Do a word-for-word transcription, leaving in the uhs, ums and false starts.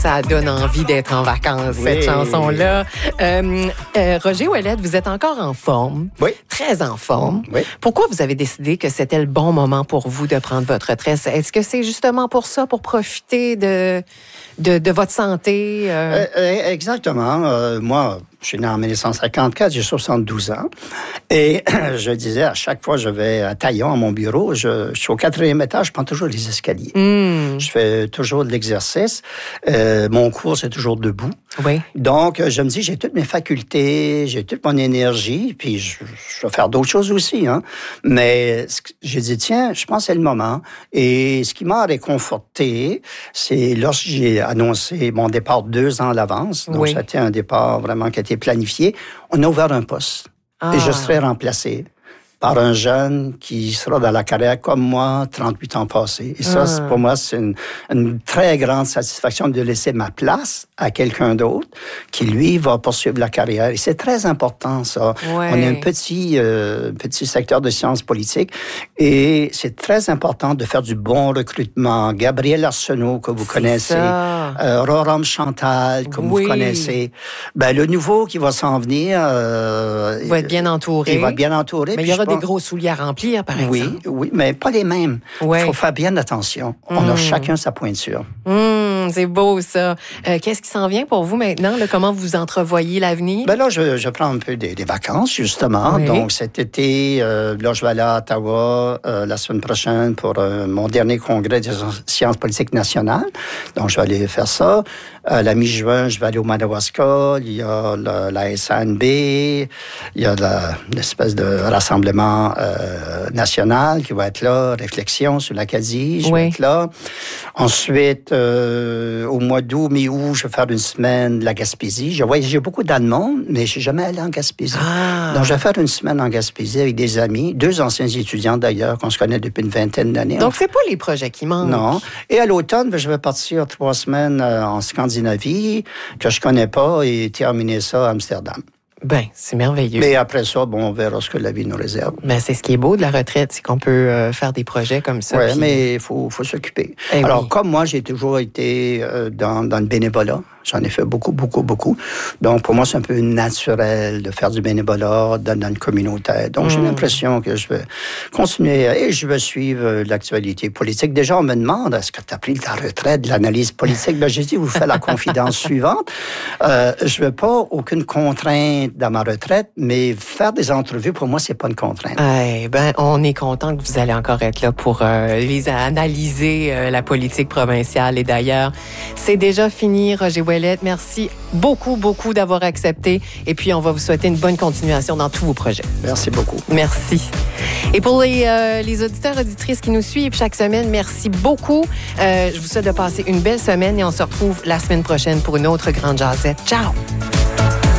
Ça donne envie d'être en vacances, Oui. cette chanson-là. Euh, euh, Roger Ouellette, vous êtes encore en forme. Oui. Très en forme. Oui. Pourquoi vous avez décidé que c'était le bon moment pour vous de prendre votre retraite? Est-ce que c'est justement pour ça, pour profiter de, de, de votre santé? Euh... Euh, exactement. Euh, moi, je suis né en dix-neuf cent cinquante-quatre, j'ai soixante-douze ans. Et je disais, à chaque fois que je vais à Taillon, à mon bureau, je, je suis au quatrième étage, je prends toujours les escaliers. Mm. Je fais toujours de l'exercice. Euh, mon cours, c'est toujours debout. Oui. Donc, je me dis, j'ai toutes mes facultés, j'ai toute mon énergie, puis je, je vais faire d'autres choses aussi. Hein. Mais j'ai dit, tiens, je pense que c'est le moment. Et ce qui m'a réconforté, c'est lorsque j'ai annoncé mon départ deux ans à l'avance. Donc, oui. c'était un départ vraiment qui a été planifié. On a ouvert un poste. Ah. Et je serai remplacé par un jeune qui sera dans la carrière comme moi, trente-huit ans passés. Et ça, ah. pour moi, c'est une, une très grande satisfaction de laisser ma place à quelqu'un d'autre qui, lui, va poursuivre la carrière. Et c'est très important, ça. Ouais. On a un petit, euh, petit secteur de sciences politiques et c'est très important de faire du bon recrutement. Gabriel Arsenault, que vous c'est connaissez, euh, Roram Chantal, que oui. vous connaissez. Ben, le nouveau qui va s'en venir... Euh, il va être bien entouré. Il va être bien entouré. Mais il y aura des gros souliers à remplir, par oui, exemple. Oui, mais pas les mêmes. Il ouais. faut faire bien attention. On mmh. a chacun sa pointure. Mmh, c'est beau, ça. Euh, qu'est-ce qui s'en vient pour vous maintenant? Là, comment vous entrevoyez l'avenir? Ben là, je, je prends un peu des, des vacances, justement. Oui. Donc, cet été, euh, là, je vais aller à Ottawa euh, la semaine prochaine pour euh, mon dernier congrès des sciences politiques nationales. Donc, je vais aller faire ça. À la mi-juin, je vais aller au Madawaska. Il y a la, la S A N B. Il y a la, l'espèce de rassemblement euh, national qui va être là. Réflexion sur l'Acadie, je oui. vais être là. Ensuite, euh, au mois d'août, mi-août, je vais faire une semaine de la Gaspésie. J'ai voyagé beaucoup dans le monde, mais je suis jamais allé en Gaspésie. Ah. Donc, je vais faire une semaine en Gaspésie avec des amis, deux anciens étudiants d'ailleurs, qu'on se connaît depuis une vingtaine d'années. Donc, c'est pas les projets qui manquent. Non. Et à l'automne, je vais partir trois semaines en Scandinavie, que je connais pas, et terminer ça à Amsterdam. Ben, c'est merveilleux. Mais après ça, bon, on verra ce que la vie nous réserve. Ben, c'est ce qui est beau de la retraite, c'est qu'on peut euh, faire des projets comme ça. Oui, puis... mais il faut, faut s'occuper. Eh Alors, oui. comme moi, j'ai toujours été euh, dans, dans le bénévolat. J'en ai fait beaucoup, beaucoup, beaucoup. Donc, pour moi, c'est un peu naturel de faire du bénévolat dans, dans le communautaire. Donc, mmh. j'ai l'impression que je vais continuer et je vais suivre l'actualité politique. Déjà, on me demande, est-ce que tu as pris ta retraite de l'analyse politique? Ben, j'ai dit, vous faites la confidence suivante. Euh, je ne veux pas aucune contrainte dans ma retraite, mais faire des entrevues, pour moi, c'est pas une contrainte. Eh ben, on est content que vous allez encore être là pour euh, les analyser euh, la politique provinciale. Et d'ailleurs, c'est déjà fini, Roger Ouellette. Merci beaucoup, beaucoup d'avoir accepté. Et puis, on va vous souhaiter une bonne continuation dans tous vos projets. Merci beaucoup. Merci. Et pour les, euh, les auditeurs et auditrices qui nous suivent chaque semaine, merci beaucoup. Euh, je vous souhaite de passer une belle semaine et on se retrouve la semaine prochaine pour une autre grande jasette. Ciao!